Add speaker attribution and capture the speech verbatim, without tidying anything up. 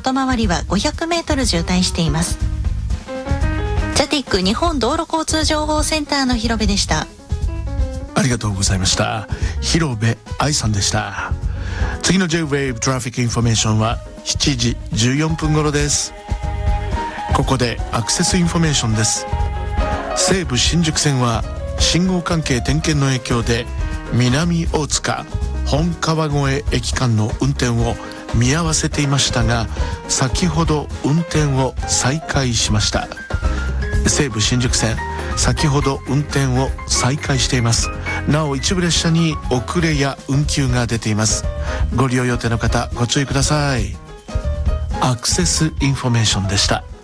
Speaker 1: 外回りはごひゃくメートル渋滞しています。ジャティック日本道路交通情報センターの広部でした。
Speaker 2: ありがとうございました。広部愛さんでした。次の J-ウェーブ トラフィックインフォメーションはしちじじゅうよんぷん頃です。ここでアクセスインフォメーションです。西武新宿線は信号関係点検の影響で南大塚本川越駅間の運転を見合わせていましたが、先ほど運転を再開しました。西武新宿線先ほど運転を再開しています。なお一部列車に遅れや運休が出ています。ご利用予定の方ご注意ください。アクセスインフォメーションでした。